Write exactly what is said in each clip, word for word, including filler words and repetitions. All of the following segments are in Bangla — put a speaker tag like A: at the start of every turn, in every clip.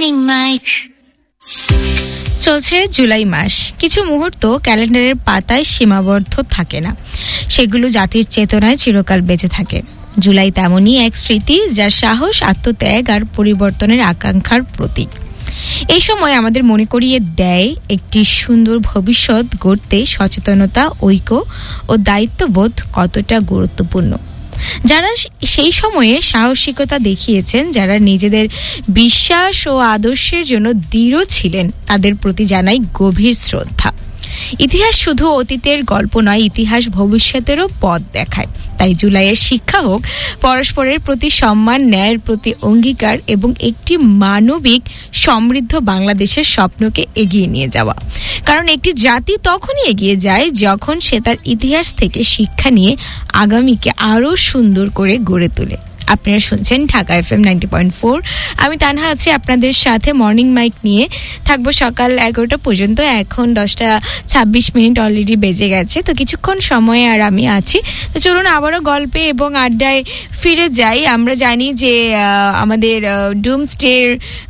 A: Morning Mike.
B: চলছে জুলাই মাস। কিছু মুহূর্ত ক্যালেন্ডারের পাতায় সীমাবদ্ধ থাকে না, সেগুলো জাতির চেতনায় চিরকাল বেঁচে থাকে। জুলাই তেমনই এক স্মৃতি, যার সাহস, আত্মত্যাগ আর পরিবর্তনের আকাঙ্ক্ষার প্রতীক। এই সময় আমাদের মনে করিয়ে দেয় একটি সুন্দর ভবিষ্যৎ গড়তে সচেতনতা, ঐক্য ও দায়িত্ববোধ কতটা গুরুত্বপূর্ণ। যারা সেই সময়ে সাহসিকতা দেখিয়েছেন, যারা নিজেদের বিশ্বাস ও আদর্শের জন্য দৃঢ় ছিলেন, তাদের প্রতি জানাই গভীর শ্রদ্ধা। ইতিহাস শুধু অতীতের গল্প নয়, ইতিহাস ভবিষ্যতেরও পথ দেখায়। তাই জুলাইয়ের শিক্ষা হোক পরস্পরের প্রতি সম্মান, ন্যায়ের প্রতি অঙ্গীকার এবং একটি মানবিক সমৃদ্ধ বাংলাদেশের স্বপ্নকে এগিয়ে নিয়ে যাওয়া। কারণ একটি জাতি তখনই এগিয়ে যায় যখন সে তার ইতিহাস থেকে শিক্ষা নিয়ে আগামীকে আরো সুন্দর করে গড়ে তোলে। আপনারা শুনছেন Dhaka FM ninety point four. আমি তানহা আছি আপনাদের সাথে মর্নিং মাইক নিয়ে, থাকবো সকাল এগারোটা পর্যন্ত। এখন দশটা ছাব্বিশ মিনিট অলরেডি বেজে গেছে, তো কিছুক্ষণ সময় আর আমি আছি। তো চলুন আবারও গল্পে এবং আড্ডায় ফিরে যাই। আমরা জানি যে আমাদের ডুমসডের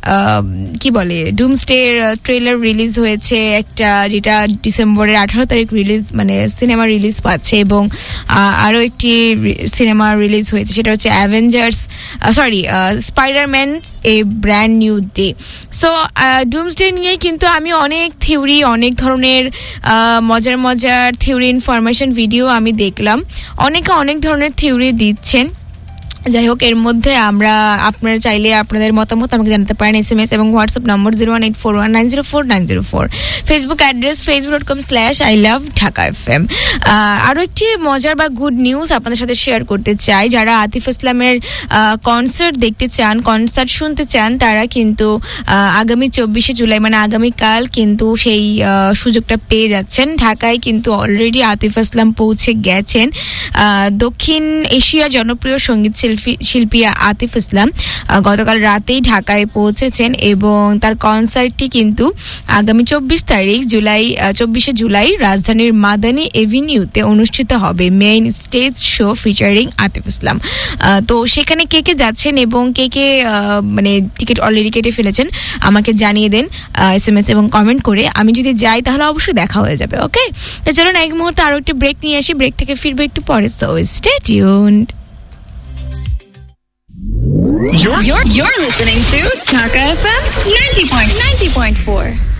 B: কি বলে ডুমসডের ট্রেলার রিলিজ হয়েছে একটা, যেটা ডিসেম্বরের আঠারো তারিখ রিলিজ, মানে সিনেমা রিলিজ পাচ্ছে, এবং আরো একটি সিনেমা রিলিজ হয়েছে, সেটা হচ্ছে অ্যাভেঞ্জার্স সরি স্পাইডারম্যান এ brand new day. So Doomsday নিয়ে কিন্তু আমি অনেক থিওরি, অনেক ধরনের মজার মজার থিওরি, ইনফরমেশন ভিডিও আমি দেখলাম। অনেকে অনেক ধরনের থিওরি দিচ্ছেন। যাই হোক, এর মধ্যে আমরা আপনারা চাইলে আপনাদের মতামত আমাকে জানাতে পারেন এস এম এস এবং WhatsApp number zero one eight four one nine zero four nine zero four, Facebook address Facebook dot com slash I love Dhaka F M. আরও একটি মজার বা গুড নিউজ আপনাদের সাথে শেয়ার করতে চাই। যারা আতিফ ইসলামের কনসার্ট দেখতে চান, কনসার্ট শুনতে চান, তারা কিন্তু আগামী চব্বিশে জুলাই মানে আগামীকাল কিন্তু সেই সুযোগটা পেয়ে যাচ্ছেন। ঢাকায় কিন্তু অলরেডি আতিফ ইসলাম পৌঁছে গেছেন। দক্ষিণ এশিয়া জনপ্রিয় সঙ্গীত শিল্পী আতিফ ইসলাম গতকাল রাতেই ঢাকায় পৌঁছেছেন, এবং তার কনসার্টটি কিন্তু আগামী চব্বিশ তারিখ জুলাই চব্বিশে জুলাই রাজধানীর মাদানী এভিনিউতে অনুষ্ঠিত হবে, main stage show featuring Atif ইসলাম। তো সেখানে কে কে যাচ্ছেন এবং কে কে মানে টিকিট অলরেডি কেটে ফেলেছেন আমাকে জানিয়ে দেন এস এম এস এবং কমেন্ট করে। আমি যদি যাই তাহলে অবশ্যই দেখা হয়ে যাবে। ওকে, তো চলুন এক মুহূর্তে আরো একটু ব্রেক নিয়ে আসি, ব্রেক থেকে ফিরবো একটু পরে। So stay tuned.
C: You're, you're, you're listening to Dhaka F M ninety point four.